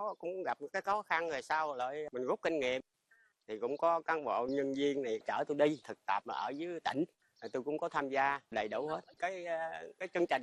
cũng gặp cái khó khăn rồi sau lại mình rút kinh nghiệm. Thì cũng có cán bộ nhân viên này chở tôi đi thực tập ở dưới tỉnh, tôi cũng có tham gia đầy đủ hết. Cái chương trình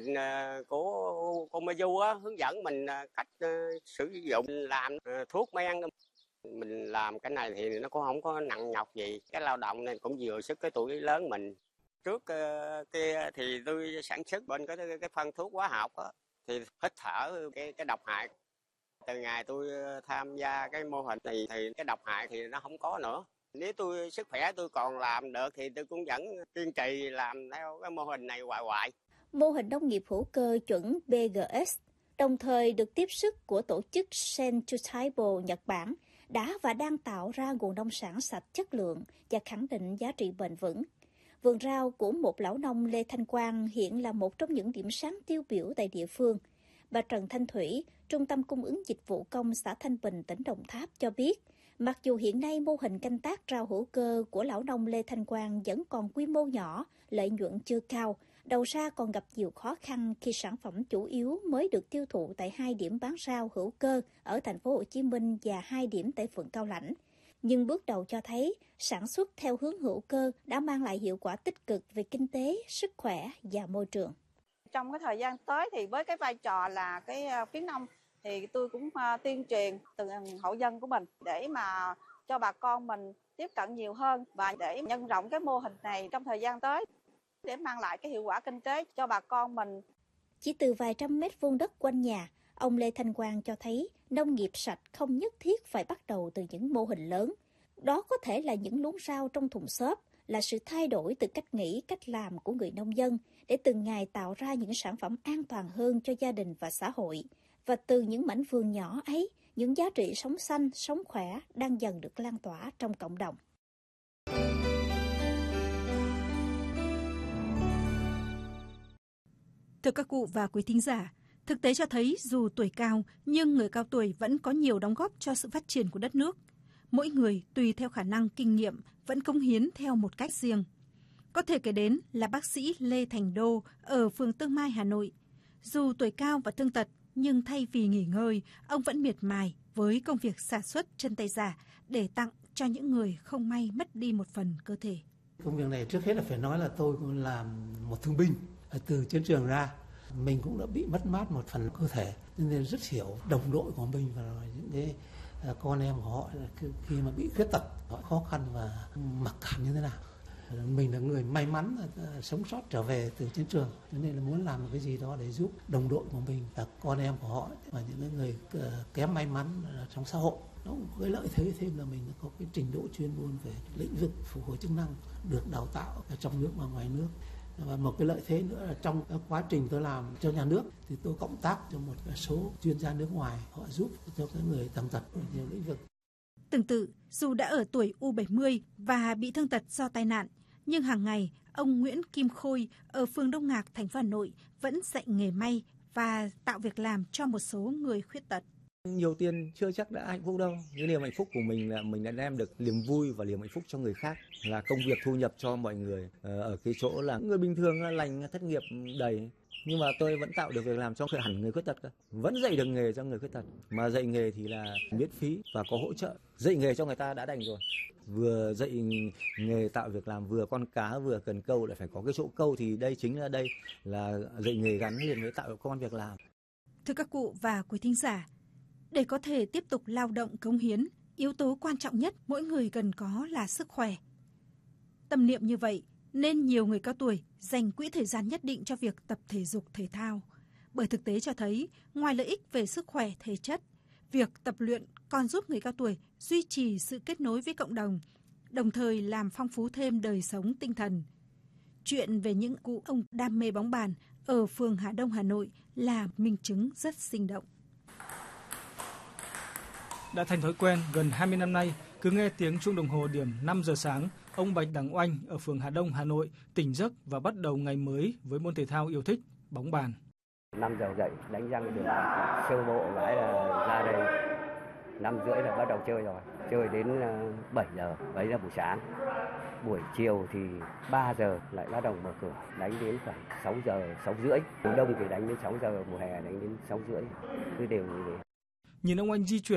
của cô Meju á, hướng dẫn mình cách sử dụng làm thuốc men. Mình làm cái này thì nó cũng không có nặng nhọc gì, cái lao động này cũng vừa sức cái tuổi lớn mình. Trước kia thì tôi sản xuất bên cái phân thuốc hóa học á, thì hít thở cái độc hại. Từ ngày tôi tham gia cái mô hình này thì cái độc hại thì nó không có nữa. Nếu tôi sức khỏe tôi còn làm được thì tôi cũng vẫn kiên trì làm theo cái mô hình này hoài. Mô hình nông nghiệp hữu cơ chuẩn BGS, đồng thời được tiếp sức của tổ chức Sen to Table Nhật Bản, đã và đang tạo ra nguồn nông sản sạch chất lượng và khẳng định giá trị bền vững. Vườn rau của một lão nông Lê Thanh Quang hiện là một trong những điểm sáng tiêu biểu tại địa phương. Bà Trần Thanh Thủy, Trung tâm Cung ứng Dịch vụ Công xã Thanh Bình, tỉnh Đồng Tháp cho biết, mặc dù hiện nay mô hình canh tác rau hữu cơ của lão nông Lê Thanh Quang vẫn còn quy mô nhỏ, lợi nhuận chưa cao, đầu ra còn gặp nhiều khó khăn khi sản phẩm chủ yếu mới được tiêu thụ tại 2 điểm bán rau hữu cơ ở thành phố Hồ Chí Minh và 2 điểm tại phường Cao Lãnh. Nhưng bước đầu cho thấy, sản xuất theo hướng hữu cơ đã mang lại hiệu quả tích cực về kinh tế, sức khỏe và môi trường. Trong cái thời gian tới thì với cái vai trò là cái khuyến nông thì tôi cũng tuyên truyền từng hộ dân của mình để mà cho bà con mình tiếp cận nhiều hơn và để nhân rộng cái mô hình này trong thời gian tới để mang lại cái hiệu quả kinh tế cho bà con mình. Chỉ từ vài trăm mét vuông đất quanh nhà, ông Lê Thanh Quang cho thấy nông nghiệp sạch không nhất thiết phải bắt đầu từ những mô hình lớn. Đó có thể là những luống rau trong thùng xốp, là sự thay đổi từ cách nghĩ, cách làm của người nông dân để từng ngày tạo ra những sản phẩm an toàn hơn cho gia đình và xã hội. Và từ những mảnh vườn nhỏ ấy, những giá trị sống xanh, sống khỏe đang dần được lan tỏa trong cộng đồng. Thưa các cụ và quý thính giả, thực tế cho thấy dù tuổi cao nhưng người cao tuổi vẫn có nhiều đóng góp cho sự phát triển của đất nước. Mỗi người tùy theo khả năng kinh nghiệm vẫn cống hiến theo một cách riêng. Có thể kể đến là bác sĩ Lê Thành Đô ở phường Tương Mai, Hà Nội. Dù tuổi cao và thương tật nhưng thay vì nghỉ ngơi, ông vẫn miệt mài với công việc sản xuất chân tay giả để tặng cho những người không may mất đi một phần cơ thể. Công việc này trước hết là phải nói là tôi cũng là một thương binh từ chiến trường ra. Mình cũng đã bị mất mát một phần cơ thể nên rất hiểu đồng đội của mình và những cái con em của họ khi mà bị khuyết tật, họ khó khăn và mặc cảm như thế nào. Mình là người may mắn sống sót trở về từ chiến trường, cho nên là muốn làm một cái gì đó để giúp đồng đội của mình và con em của họ và những người kém may mắn trong xã hội. Nó cũng có cái lợi thế thêm là mình có cái trình độ chuyên môn về lĩnh vực phục hồi chức năng được đào tạo ở trong nước và ngoài nước. Và một cái lợi thế nữa là trong quá trình tôi làm cho nhà nước thì tôi cộng tác cho một số chuyên gia nước ngoài, họ giúp cho cái người tàn tật ở nhiều lĩnh vực. Tương tự, dù đã ở tuổi U70 và bị thương tật do tai nạn, nhưng hàng ngày ông Nguyễn Kim Khôi ở phường Đông Ngạc, thành phố Hà Nội vẫn dạy nghề may và tạo việc làm cho một số người khuyết tật. Nhiều tiền chưa chắc đã hạnh phúc đâu. Cái niềm hạnh phúc của mình là mình đã đem được niềm vui và niềm hạnh phúc cho người khác, là công việc thu nhập cho mọi người. Ở cái chỗ là người bình thường lành thất nghiệp đầy, nhưng mà tôi vẫn tạo được việc làm cho hẳn người khuyết tật cơ. Vẫn dạy được nghề cho người khuyết tật, mà dạy nghề thì là miễn phí và có hỗ trợ. Dạy nghề cho người ta đã đành rồi. Vừa dạy nghề tạo việc làm, vừa con cá vừa cần câu, lại phải có cái chỗ câu, thì đây chính là dạy nghề gắn liền với tạo công ăn việc làm. Thưa các cụ và quý thính giả, để có thể tiếp tục lao động cống hiến, yếu tố quan trọng nhất mỗi người cần có là sức khỏe. Tâm niệm như vậy nên nhiều người cao tuổi dành quỹ thời gian nhất định cho việc tập thể dục thể thao. Bởi thực tế cho thấy, ngoài lợi ích về sức khỏe thể chất, việc tập luyện còn giúp người cao tuổi duy trì sự kết nối với cộng đồng, đồng thời làm phong phú thêm đời sống tinh thần. Chuyện về những cụ ông đam mê bóng bàn ở phường Hà Đông, Hà Nội là minh chứng rất sinh động. Đã thành thói quen gần 20 năm nay, cứ nghe tiếng chuông đồng hồ điểm 5 giờ sáng, ông Bạch Đằng Oanh ở phường Hà Đông, Hà Nội tỉnh giấc và bắt đầu ngày mới với môn thể thao yêu thích, bóng bàn. 5 giờ dậy, đánh răng được sơ bộ cái là ra đây, 5 rưỡi là bắt đầu chơi rồi, chơi đến 7 giờ, đấy là buổi sáng. Buổi chiều thì 3 giờ lại bắt đầu mở cửa, đánh đến khoảng 6 giờ, 6 rưỡi. Mùa đông thì đánh đến 6 giờ, mùa hè đánh đến 6 rưỡi, cứ đều như thế. Nhìn ông Anh di chuyển